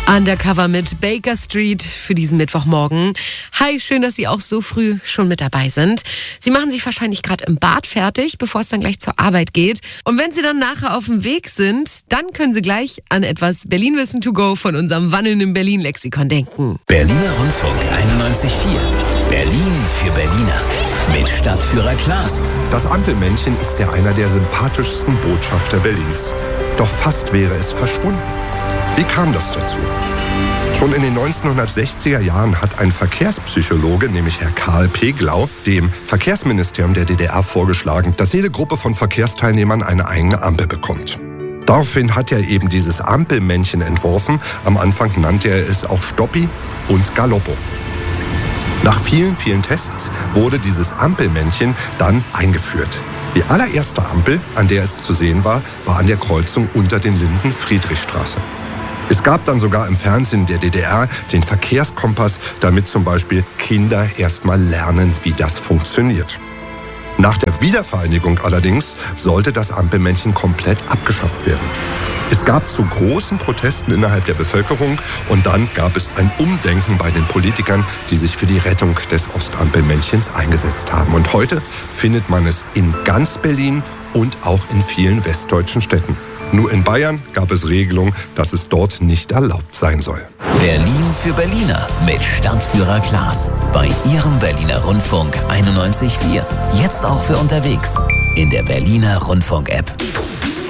Undercover mit Baker Street für diesen Mittwochmorgen. Hi, schön, dass Sie auch so früh schon mit dabei sind. Sie machen sich wahrscheinlich gerade im Bad fertig, bevor es dann gleich zur Arbeit geht. Und wenn Sie dann nachher auf dem Weg sind, dann können Sie gleich an etwas Berlin-Wissen to go von unserem wandelnden Berlin-Lexikon denken. Berliner Rundfunk 91.4. Berlin für Berliner. Mit Stadtführer Klaas. Das Ampelmännchen ist ja einer der sympathischsten Botschafter Berlins. Doch fast wäre es verschwunden. Wie kam das dazu? Schon in den 1960er Jahren hat ein Verkehrspsychologe, nämlich Herr Karl Peglau, dem Verkehrsministerium der DDR vorgeschlagen, dass jede Gruppe von Verkehrsteilnehmern eine eigene Ampel bekommt. Daraufhin hat er eben dieses Ampelmännchen entworfen. Am Anfang nannte er es auch Stoppi und Galoppo. Nach vielen, vielen Tests wurde dieses Ampelmännchen dann eingeführt. Die allererste Ampel, an der es zu sehen war, war an der Kreuzung unter den Linden Friedrichstraße. Es gab dann sogar im Fernsehen der DDR den Verkehrskompass, damit zum Beispiel Kinder erst mal lernen, wie das funktioniert. Nach der Wiedervereinigung allerdings sollte das Ampelmännchen komplett abgeschafft werden. Es gab zu großen Protesten innerhalb der Bevölkerung und dann gab es ein Umdenken bei den Politikern, die sich für die Rettung des Ostampelmännchens eingesetzt haben. Und heute findet man es in ganz Berlin und auch in vielen westdeutschen Städten. Nur in Bayern gab es Regelungen, dass es dort nicht erlaubt sein soll. Berlin für Berliner mit Stadtführer Klaas. Bei Ihrem Berliner Rundfunk 91.4. Jetzt auch für unterwegs. In der Berliner Rundfunk-App.